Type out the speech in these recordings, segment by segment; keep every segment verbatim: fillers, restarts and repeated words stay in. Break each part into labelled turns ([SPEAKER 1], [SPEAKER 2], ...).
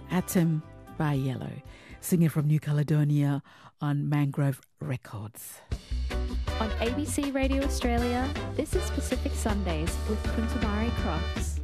[SPEAKER 1] Atom by Yellow, singing from New Caledonia on Mangrove Records.
[SPEAKER 2] On A B C Radio Australia, this is Pacific Sundays with Kuntamari Crofts.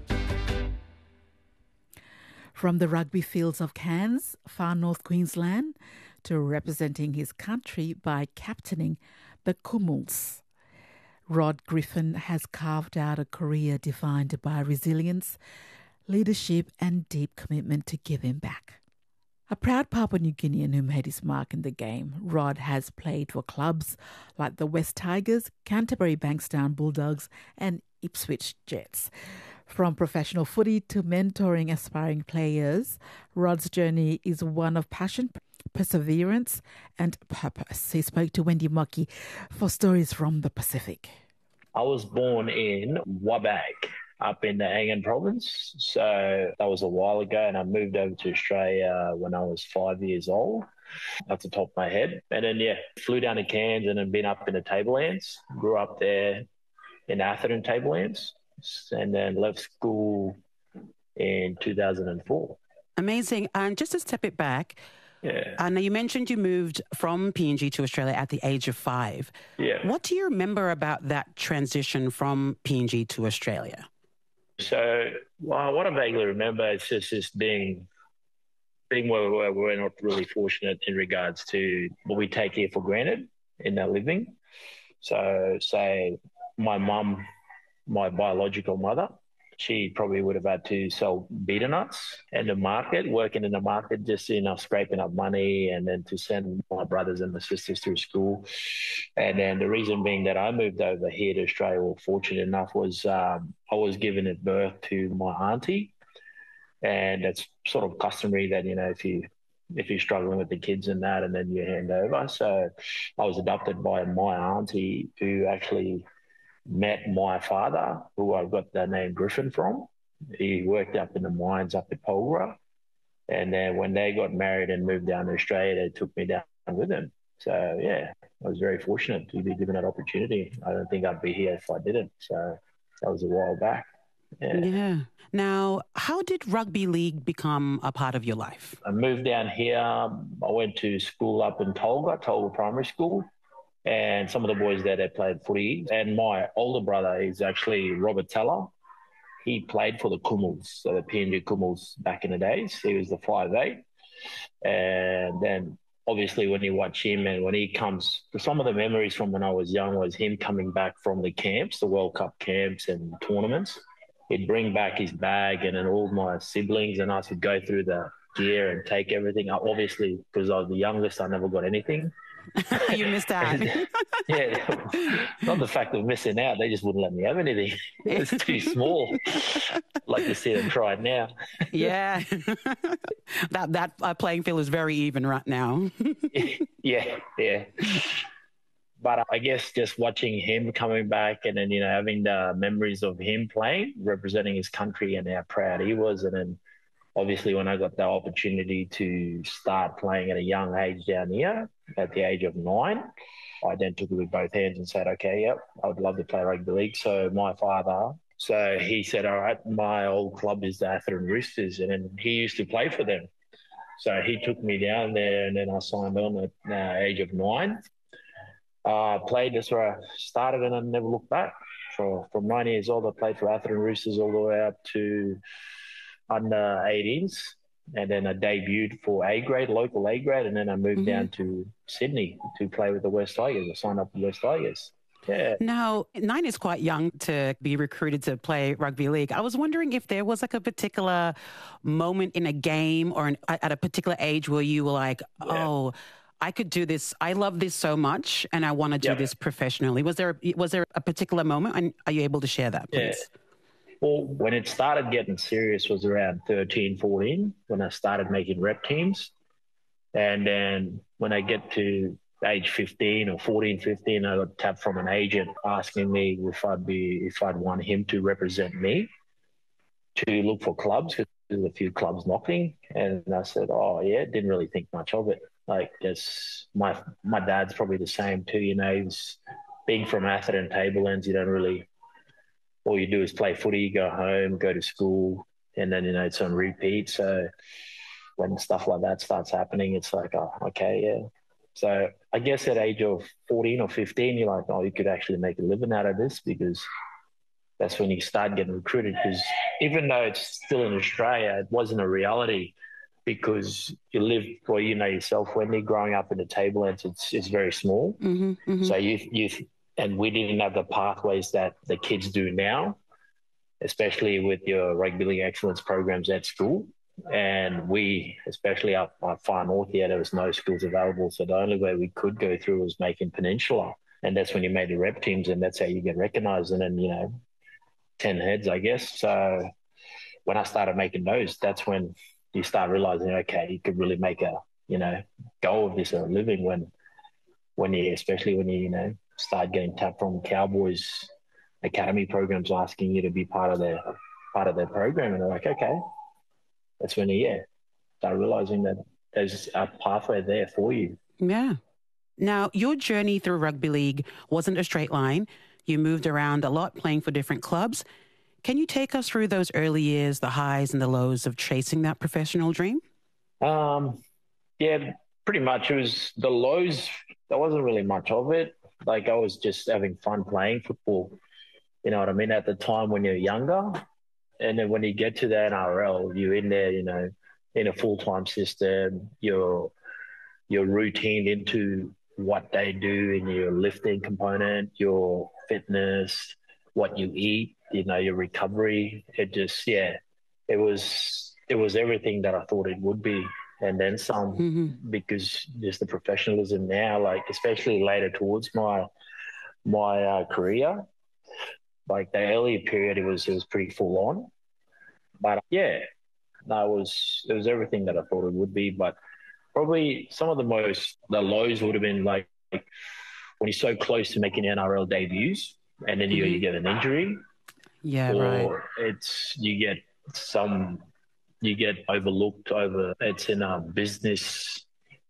[SPEAKER 1] From the rugby fields of Cairns, far north Queensland, to representing his country by captaining the Kumuls, Rod Griffin has carved out a career defined by resilience, leadership and deep commitment to giving back. A proud Papua New Guinean who made his mark in the game, Rod has played for clubs like the West Tigers, Canterbury Bankstown Bulldogs and Ipswich Jets. From professional footy to mentoring aspiring players, Rod's journey is one of passion, perseverance and purpose. He spoke to Wendy Mocky for stories from the Pacific.
[SPEAKER 3] I was born in Wabag, up in the Angan province. So that was a while ago, and I moved over to Australia when I was five years old, off the top of my head. And then, yeah, flew down to Cairns and then been up in the Tablelands. Grew up there in Atherton Tablelands, and then left school in two thousand four.
[SPEAKER 4] Amazing. And just to step it back,
[SPEAKER 3] yeah.
[SPEAKER 4] Uh, now, you mentioned you moved from P N G to Australia at the age of five.
[SPEAKER 3] Yeah.
[SPEAKER 4] What do you remember about that transition from P N G to Australia?
[SPEAKER 3] So, well, what I vaguely remember is just, just being being where we were, we're not really fortunate in regards to what we take here for granted in our living. So, say my mum, my biological mother, she probably would have had to sell betel nuts in the market, working in the market, just, you know, scraping up money and then to send my brothers and my sisters through school. And then the reason being that I moved over here to Australia, well, fortunate enough, was um, I was given at birth to my auntie. And it's sort of customary that, you know, if you if you're struggling with the kids and that, and then you hand over. So I was adopted by my auntie, who actually met my father, who I got the name Griffin from. He worked up in the mines up at Polgra. And then when they got married and moved down to Australia, they took me down with them. So, yeah, I was very fortunate to be given that opportunity. I don't think I'd be here if I didn't. So that was a while back. Yeah.
[SPEAKER 4] yeah. Now, how did rugby league become a part of your life?
[SPEAKER 3] I moved down here. I went to school up in Tolga, Tolga Primary School. And some of the boys there, they played footy. And my older brother is actually Robert Teller. He played for the Kumuls, so the P N G Kumuls back in the days. He was the five eight. And then obviously when you watch him and when he comes, some of the memories from when I was young was him coming back from the camps, the World Cup camps and tournaments. He'd bring back his bag, and then all my siblings and us would go through the gear and take everything. Obviously, because I was the youngest, I never got anything.
[SPEAKER 4] You missed out.
[SPEAKER 3] Yeah, not the fact of missing out. They just wouldn't let me have anything. It's too small. Like to see them try it now.
[SPEAKER 4] Yeah, that that uh, playing field is very even right now.
[SPEAKER 3] yeah, yeah. But I guess just watching him coming back and then, you know, having the memories of him playing, representing his country and how proud he was. And then obviously when I got the opportunity to start playing at a young age down here, at the age of nine, I then took it with both hands and said, okay, yep, I would love to play rugby league. So my father, so he said, all right, my old club is the Atherton Roosters, and then he used to play for them. So he took me down there, and then I signed on at the uh, age of nine. I uh, played, that's where I started, and I never looked back. For, from nine years old, I played for Atherton Roosters all the way up to under eighteens. And then I debuted for A grade, local A grade, and then I moved mm-hmm. down to Sydney to play with the West Tigers. I signed up with the West Tigers. Yeah.
[SPEAKER 4] Now, nine is quite young to be recruited to play rugby league. I was wondering if there was like a particular moment in a game or an, at a particular age where you were like, yeah. oh, I could do this. I love this so much, and I want to do yep. this professionally. Was there was there a particular moment, and are you able to share that, please?
[SPEAKER 3] Yeah. Well, when it started getting serious was around thirteen, fourteen, when I started making rep teams. And then when I get to age fifteen or fourteen, fifteen, I got tapped from an agent asking me if I'd be if I'd want him to represent me to look for clubs, because there's a few clubs knocking. And I said, oh, yeah, didn't really think much of it. Like, just my my dad's probably the same too, you know. He's being from Atherton Tablelands, you don't really, all you do is play footy, go home, go to school, and then, you know, it's on repeat. So when stuff like that starts happening, it's like, oh, okay, yeah. So I guess at age of fourteen or fifteen, you're like, oh, you could actually make a living out of this, because that's when you start getting recruited. Because even though it's still in Australia, it wasn't a reality, because you live, well, you know yourself, Wendy, growing up in the Tablelands, it's it's very small.
[SPEAKER 4] Mm-hmm, mm-hmm.
[SPEAKER 3] So you you and we didn't have the pathways that the kids do now, especially with your rugby league excellence programs at school. And we, especially up up far north here, there was no schools available. So the only way we could go through was making Peninsula. And that's when you made the rep teams, and that's how you get recognised. And then, you know, ten heads, I guess. So when I started making those, that's when you start realising, okay, you could really make a, you know, go of this a living when, when you, especially when you, you know, start getting tapped from Cowboys academy programs asking you to be part of their, part of their program. And they're like, okay. That's when you, yeah, start realising that there's a pathway there for you.
[SPEAKER 4] Yeah. Now, your journey through rugby league wasn't a straight line. You moved around a lot playing for different clubs. Can you take us through those early years, the highs and the lows of chasing that professional dream?
[SPEAKER 3] Um, yeah, pretty much. It was the lows. There wasn't really much of it. Like, I was just having fun playing football. You know what I mean? At the time when you're younger. And then when you get to the N R L, you're in there, you know, in a full-time system. You're you're routined into what they do in your lifting component, your fitness, what you eat, you know, your recovery. It just, yeah, it was it was everything that I thought it would be, and then some. Mm-hmm. Because there's the professionalism now, like especially later towards my my uh, career. Like the earlier period, it was it was pretty full on, but yeah, no, it was it was everything that I thought it would be. But probably some of the most the lows would have been like, like when you're so close to making N R L debuts, and then you mm-hmm. you get an injury,
[SPEAKER 4] yeah,
[SPEAKER 3] or
[SPEAKER 4] right.
[SPEAKER 3] It's you get some you get overlooked over. It's in a business.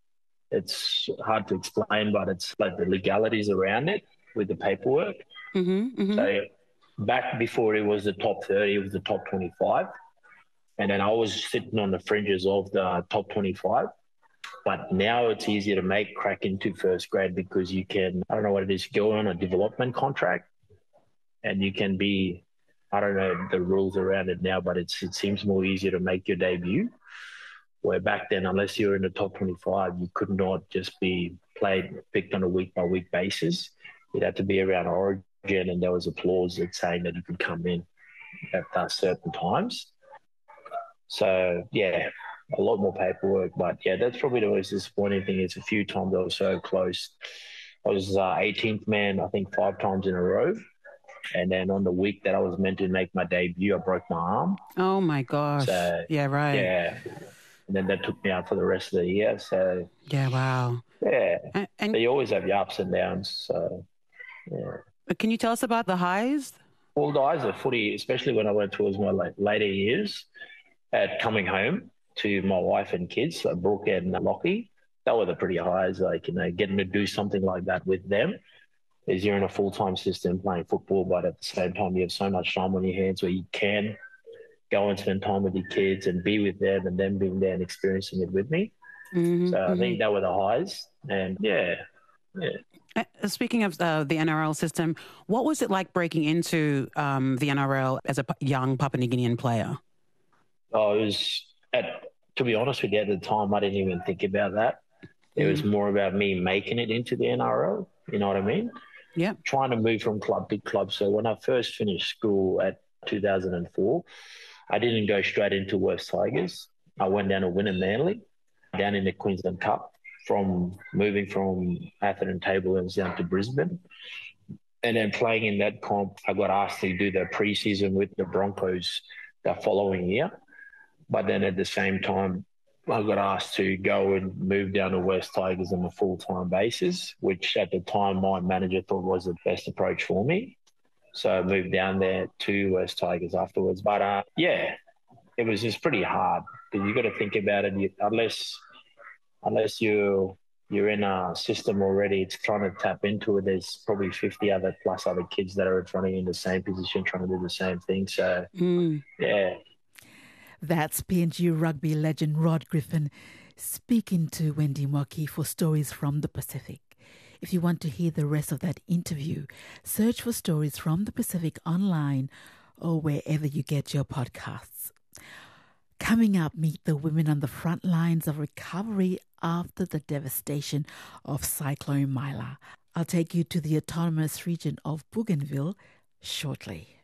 [SPEAKER 3] It's hard to explain, but it's like the legalities around it with the paperwork.
[SPEAKER 4] Mm-hmm, mm-hmm.
[SPEAKER 3] So. Back before it was the top thirty, it was the top twenty-five. And then I was sitting on the fringes of the top twenty-five. But now it's easier to make crack into first grade, because you can, I don't know what it is, go on a development contract, and you can be, I don't know the rules around it now, but it's, it seems more easier to make your debut. Where back then, unless you were in the top twenty-five, you could not just be played, picked on a week-by-week basis. You'd have to be around Origin. And there was a clause that saying that you could come in at uh, certain times. So, yeah, a lot more paperwork. But, yeah, that's probably the most disappointing thing is a few times I was so close. I was uh, eighteenth man, I think, five times in a row. And then on the week that I was meant to make my debut, I broke my arm.
[SPEAKER 4] Oh, my gosh. So, yeah, right.
[SPEAKER 3] Yeah. And then that took me out for the rest of the year. So,
[SPEAKER 4] yeah, wow.
[SPEAKER 3] Yeah.
[SPEAKER 4] And, and
[SPEAKER 3] so you always have your ups and downs. So, yeah.
[SPEAKER 4] Can you tell us about the highs?
[SPEAKER 3] All the highs of footy, especially when I went towards my like, later years, at coming home to my wife and kids, like Brooke and Lockie, that were the pretty highs. Like, you know, getting to do something like that with them, is you're in a full-time system playing football, but at the same time you have so much time on your hands where you can go and spend time with your kids and be with them, and them being there and experiencing it with me. Mm-hmm, so I mm-hmm. think that were the highs. And yeah, yeah.
[SPEAKER 4] Speaking of uh, the N R L system, what was it like breaking into um, the N R L as a young Papua New Guinean player?
[SPEAKER 3] Oh, it was, at, to be honest with you, at the time, I didn't even think about that. It mm. was more about me making it into the N R L, you know what I mean?
[SPEAKER 4] Yeah.
[SPEAKER 3] Trying to move from club to club. So when I first finished school at two thousand four, I didn't go straight into West Tigers. I went down to Wynnum Manly, down in the Queensland Cup. From moving from Atherton Tablelands down to Brisbane. And then playing in that comp, I got asked to do the preseason with the Broncos the following year. But then at the same time, I got asked to go and move down to West Tigers on a full-time basis, which at the time my manager thought was the best approach for me. So I moved down there to West Tigers afterwards. But uh, yeah, it was just pretty hard because you got to think about it. You, unless... Unless you you're in a system already, it's trying to tap into it. There's probably fifty other plus other kids that are in front of you in the same position, trying to do the same thing. So, mm. yeah.
[SPEAKER 1] That's P N G rugby legend Rod Griffin speaking to Wendy Moki for Stories from the Pacific. If you want to hear the rest of that interview, search for Stories from the Pacific online or wherever you get your podcasts. Coming up, meet the women on the front lines of recovery after the devastation of Cyclone Mila. I'll take you to the autonomous region of Bougainville shortly.